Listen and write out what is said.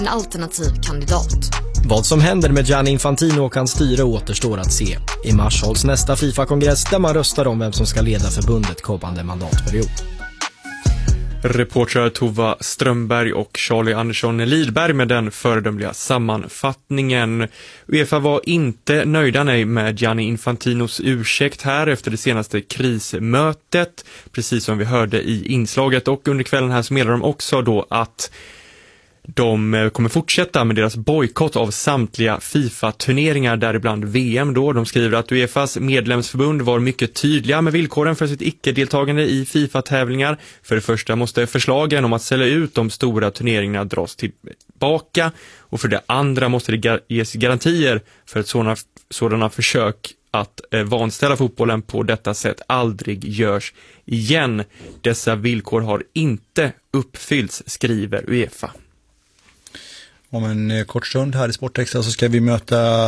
en alternativ kandidat. Vad som händer med Gianni Infantino och hans styre återstår att se. I mars hålls nästa FIFA-kongress där man röstar om vem som ska leda förbundet kommande mandatperiod. Reportrar Tova Strömberg och Charlie Andersson Lidberg med den föredömliga sammanfattningen. UEFA var inte nöjda med Gianni Infantinos ursäkt här efter det senaste krismötet, precis som vi hörde i inslaget, och under kvällen här så meddelar de också då att de kommer fortsätta med deras bojkott av samtliga FIFA-turneringar, däribland VM då. De skriver att UEFAs medlemsförbund var mycket tydliga med villkoren för sitt icke-deltagande i FIFA-tävlingar. För det första måste förslagen om att sälja ut de stora turneringarna dras tillbaka, och för det andra måste det ges garantier för att sådana försök att vanställa fotbollen på detta sätt aldrig görs igen. Dessa villkor har inte uppfyllts, skriver UEFA. Om en kort stund här i Sportextra så ska vi möta